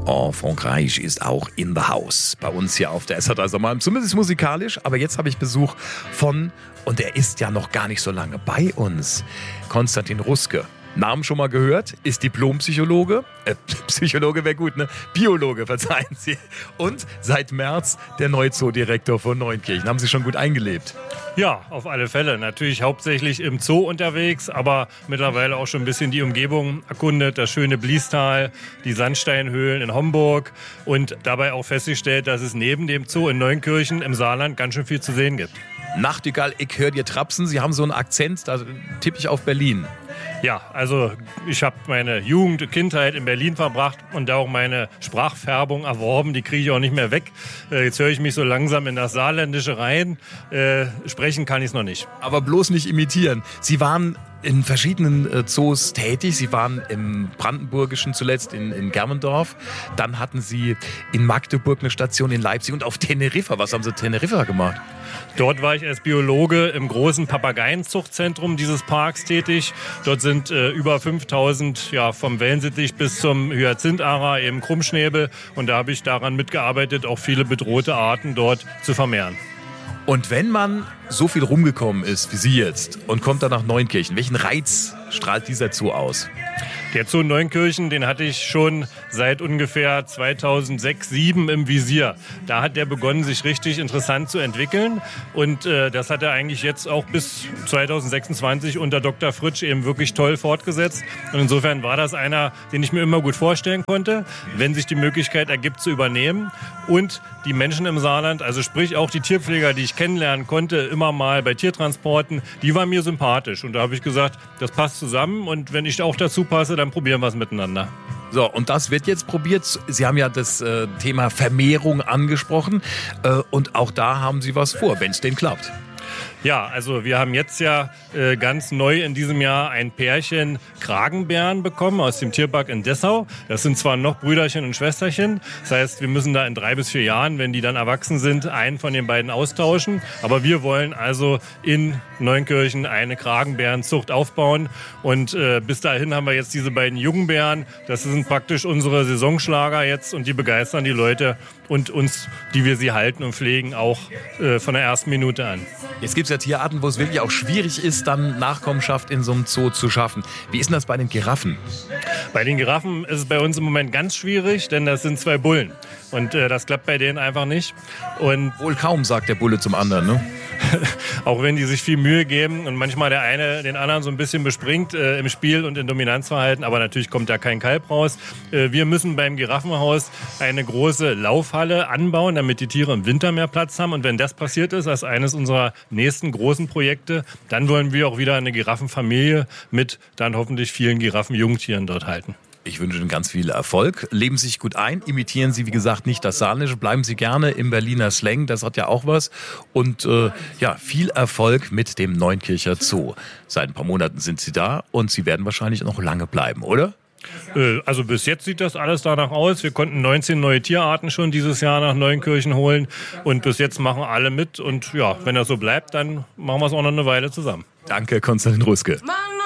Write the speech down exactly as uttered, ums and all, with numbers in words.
Oh, Frankreich ist auch in the house. Bei uns hier auf der S R drei Sommer. Zumindest musikalisch. Aber jetzt habe ich Besuch von, und er ist ja noch gar nicht so lange bei uns, Konstantin Ruske. Namen schon mal gehört, ist Diplompsychologe, äh, Psychologe wäre gut, ne? Biologe, verzeihen Sie. Und seit März der neue Zoodirektor von Neunkirchen. Haben Sie schon gut eingelebt? Ja, auf alle Fälle. Natürlich hauptsächlich im Zoo unterwegs, aber mittlerweile auch schon ein bisschen die Umgebung erkundet. Das schöne Bliestal, die Sandsteinhöhlen in Homburg und dabei auch festgestellt, dass es neben dem Zoo in Neunkirchen im Saarland ganz schön viel zu sehen gibt. Nachtigall, ich höre dir trapsen. Sie haben so einen Akzent, da tippe ich auf Berlin. Ja, also ich habe meine Jugend und Kindheit in Berlin verbracht und da auch meine Sprachfärbung erworben. Die kriege ich auch nicht mehr weg. Äh, jetzt höre ich mich so langsam in das Saarländische rein. Äh, sprechen kann ich es noch nicht. Aber bloß nicht imitieren. Sie waren in verschiedenen äh, Zoos tätig. Sie waren im Brandenburgischen zuletzt in, in Germendorf. Dann hatten Sie in Magdeburg eine Station, in Leipzig und auf Teneriffa. Was haben Sie in Teneriffa gemacht? Dort war ich als Biologe im großen Papageienzuchtzentrum dieses Parks tätig. Dort sind äh, über fünftausend, ja, vom Wellensittich bis zum Hyazintara, eben Krummschnäbel. Und da habe ich daran mitgearbeitet, auch viele bedrohte Arten dort zu vermehren. Und wenn man so viel rumgekommen ist wie Sie jetzt und kommt dann nach Neunkirchen, welchen Reiz strahlt dieser Zoo aus? Der Zoo Neunkirchen, den hatte ich schon seit ungefähr zweitausendsechs, zweitausendsieben im Visier. Da hat der begonnen, sich richtig interessant zu entwickeln. Und äh, das hat er eigentlich jetzt auch bis zweitausendsechsundzwanzig unter Doktor Fritsch eben wirklich toll fortgesetzt. Und insofern war das einer, den ich mir immer gut vorstellen konnte, wenn sich die Möglichkeit ergibt, zu übernehmen. Und die Menschen im Saarland, also sprich auch die Tierpfleger, die ich kennenlernen konnte, immer mal bei Tiertransporten, die waren mir sympathisch. Und da habe ich gesagt, das passt zusammen. Und wenn ich auch dazu passe, dann probieren wir es miteinander. So, und das wird jetzt probiert. Sie haben ja das äh, Thema Vermehrung angesprochen. Äh, und auch da haben Sie was vor, wenn es denn klappt. Ja, also wir haben jetzt ja äh, ganz neu in diesem Jahr ein Pärchen Kragenbären bekommen aus dem Tierpark in Dessau. Das sind zwar noch Brüderchen und Schwesterchen. Das heißt, wir müssen da in drei bis vier Jahren, wenn die dann erwachsen sind, einen von den beiden austauschen. Aber wir wollen also in Neunkirchen eine Kragenbärenzucht aufbauen. Und äh, bis dahin haben wir jetzt diese beiden jungen Bären. Das sind praktisch unsere Saisonschlager jetzt und die begeistern die Leute und uns, die wir sie halten und pflegen, auch äh, von der ersten Minute an. Jetzt gibt es ja Tierarten, wo es wirklich auch schwierig ist, dann Nachkommenschaft in so einem Zoo zu schaffen. Wie ist denn das bei den Giraffen? Bei den Giraffen ist es bei uns im Moment ganz schwierig, denn das sind zwei Bullen. Und äh, das klappt bei denen einfach nicht. Und wohl kaum, sagt der Bulle zum anderen, ne? Auch wenn die sich viel Mühe geben und manchmal der eine den anderen so ein bisschen bespringt äh, im Spiel und in Dominanzverhalten, aber natürlich kommt da kein Kalb raus. Äh, wir müssen beim Giraffenhaus eine große Laufhalle anbauen, damit die Tiere im Winter mehr Platz haben. Und wenn das passiert ist, als eines unserer nächsten großen Projekte, dann wollen wir auch wieder eine Giraffenfamilie mit dann hoffentlich vielen Giraffenjungtieren dort halten. Ich wünsche Ihnen ganz viel Erfolg. Leben Sie sich gut ein. Imitieren Sie, wie gesagt, nicht das Saarländische. Bleiben Sie gerne im Berliner Slang. Das hat ja auch was. Und äh, ja, viel Erfolg mit dem Neunkircher Zoo. Seit ein paar Monaten sind Sie da und Sie werden wahrscheinlich noch lange bleiben, oder? Also bis jetzt sieht das alles danach aus. Wir konnten neunzehn neue Tierarten schon dieses Jahr nach Neunkirchen holen. Und bis jetzt machen alle mit. Und ja, wenn das so bleibt, dann machen wir es auch noch eine Weile zusammen. Danke, Konstantin Ruske. Mama.